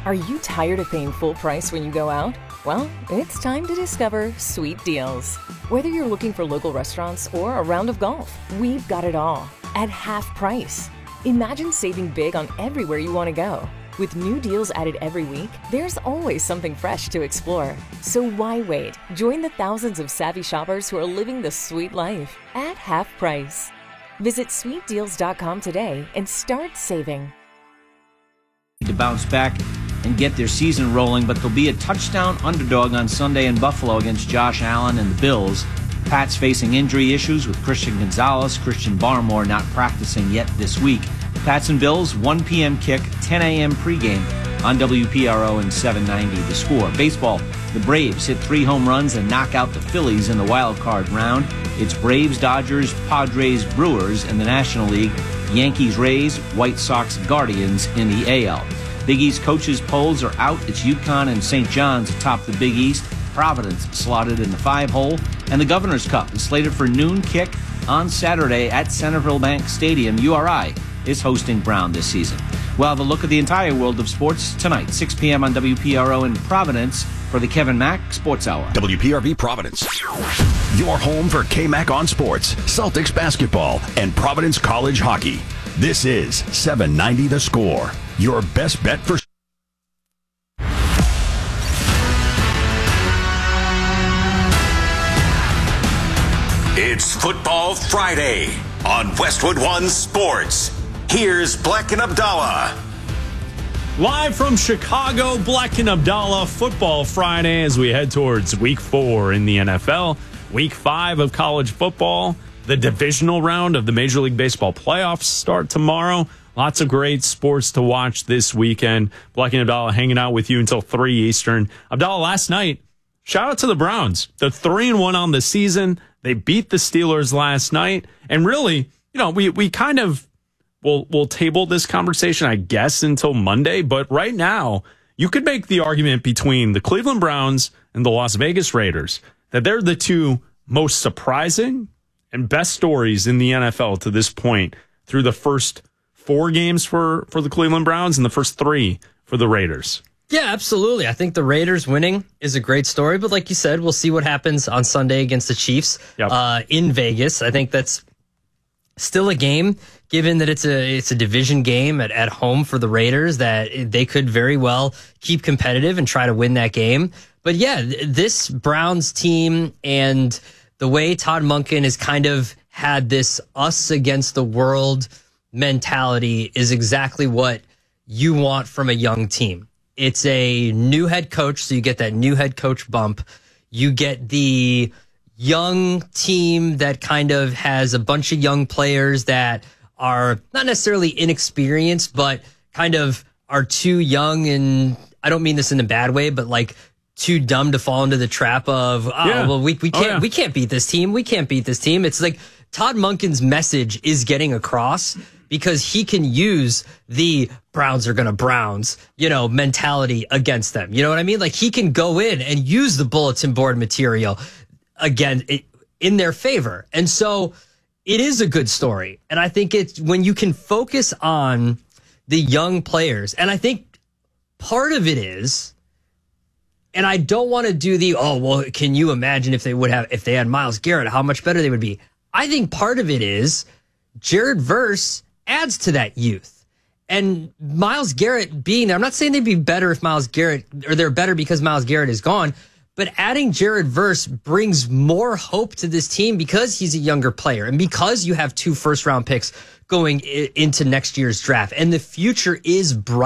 Are you tired of paying full price when you go out? Well, it's time to discover Sweet Deals. Whether you're looking for local restaurants or a round of golf, we've got it all at half price. Imagine saving big on everywhere you want to go. With new deals added every week, there's always something fresh to explore. So why wait? Join the thousands of savvy shoppers who are living the sweet life at half price. Visit sweetdeals.com today and start saving. To bounce back and get their season rolling, but they'll be a touchdown underdog on Sunday in Buffalo against Josh Allen and the Bills. Pats facing injury issues with Christian Gonzalez, Christian Barmore not practicing yet this week. Pats and Bills, 1 p.m. kick, 10 a.m. pregame on WPRO and 790 The Score. Baseball, the Braves hit 3 home runs and knock out the Phillies in the wild card round. It's Braves, Dodgers, Padres, Brewers in the National League. Yankees, Rays, White Sox, Guardians in the AL. Big East coaches polls are out. It's UConn and St. John's atop the Big East. Providence slotted in the 5-hole. And the Governor's Cup is slated for noon kick on Saturday at Centerville Bank Stadium. URI is hosting Brown this season. We'll have a look at the entire world of sports tonight, 6 p.m. on WPRO in Providence for the Kevin Mack Sports Hour. WPRV Providence. Your home for K-Mac on sports, Celtics basketball, and Providence College hockey. This is 790 The Score. Your best bet for... It's Football Friday on Westwood One Sports. Here's Black and Abdallah. Live from Chicago, Black and Abdallah, Football Friday as we head towards Week 4 in the NFL, Week 5 of college football. The divisional round of the Major League Baseball playoffs start tomorrow. Lots of great sports to watch this weekend. Black and Abdallah hanging out with you until 3 Eastern. Abdallah, last night, shout out to the Browns. They're 3-1 on the season. They beat the Steelers last night. And really, you know, we kind of we'll table this conversation, I guess, until Monday. But right now, you could make the argument between the Cleveland Browns and the Las Vegas Raiders that they're the two most surprising and best stories in the NFL to this point through the first 4 games for the Cleveland Browns and the first 3 for the Raiders. Yeah, absolutely. I think the Raiders winning is a great story, but like you said, we'll see what happens on Sunday against the Chiefs in Vegas. I think that's still a game, given that it's a division game at home for the Raiders, that they could very well keep competitive and try to win that game. But yeah, this Browns team and the way Todd Monken has kind of had this us against the world mentality is exactly what you want from a young team. It's a new head coach, so you get that new head coach bump. You get the young team that kind of has a bunch of young players that are not necessarily inexperienced, but kind of are too young, and I don't mean this in a bad way, but like too dumb to fall into the trap of, we can't beat this team. We can't beat this team. It's like Todd Monken's message is getting across because he can use the Browns are going to Browns, mentality against them. You know what I mean? Like he can go in and use the bulletin board material again in their favor. And so it is a good story. And I think it's when you can focus on the young players. And I think part of it is, and I don't want to do can you imagine if they had Myles Garrett, how much better they would be? I think part of it is Jared Verse adds to that youth. And Myles Garrett being there, I'm not saying they'd be better if Myles Garrett, or they're better because Myles Garrett is gone, but adding Jared Verse brings more hope to this team because he's a younger player and because you have 2 first-round picks going into next year's draft. And the future is bright.